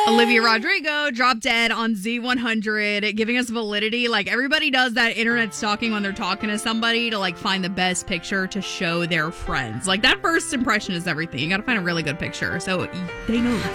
Olivia Rodrigo dropped dead on Z100, giving us validity. Like, everybody does that internet stalking when they're talking to somebody to, like, find the best picture to show their friends. Like, that first impression is everything. You gotta find a really good picture. So, they know.